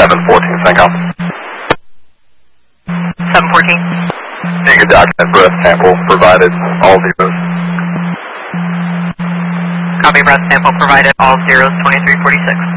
714, Syncom. 714. Negative document breath sample provided, all zeros. Copy, breath sample provided, all zeros, 2346.